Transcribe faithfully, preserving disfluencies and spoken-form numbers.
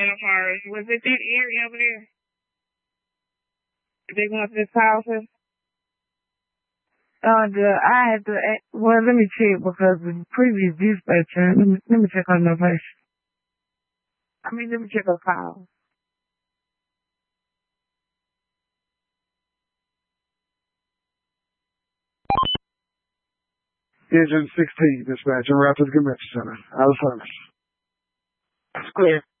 coronavirus. Was it that area over there? They went to this house? Uh, the, I had to, well, let me check because the previous dispatcher, let me, let me check on the patient. I mean, let me check her file. Agent sixteen, dispatch, en route to the convention center. Out of service. Square.